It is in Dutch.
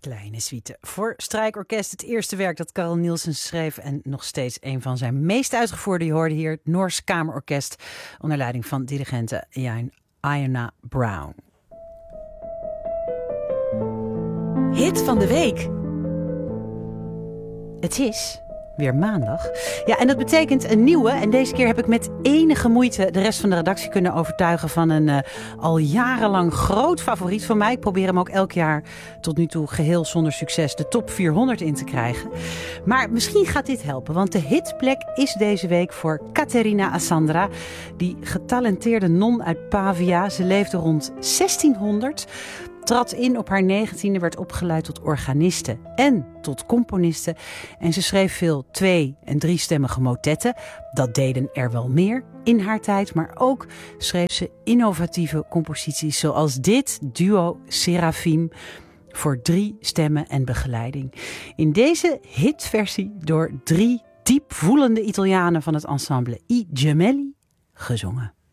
Kleine suite voor strijkorkest. Het eerste werk dat Carl Nielsen schreef en nog steeds een van zijn meest uitgevoerde. Je hoorde hier het Noors Kamerorkest onder leiding van dirigente Iona Brown. Hit van de week. Het is weer maandag. Ja, en dat betekent een nieuwe. En deze keer heb ik met enige moeite de rest van de redactie kunnen overtuigen van een al jarenlang groot favoriet van mij. Ik probeer hem ook elk jaar tot nu toe geheel zonder succes de top 400 in te krijgen. Maar misschien gaat dit helpen, want de hitplek is deze week voor Caterina Assandra, die getalenteerde non uit Pavia. Ze leefde rond 1600. Trad in op haar 19e, werd opgeleid tot organiste en tot componiste. En ze schreef veel 2- en 3-stemmige motetten. Dat deden er wel meer in haar tijd. Maar ook schreef ze innovatieve composities zoals dit duo Serafim voor 3 stemmen en begeleiding. In deze hitversie door 3 diepvoelende Italianen van het ensemble I Gemelli gezongen.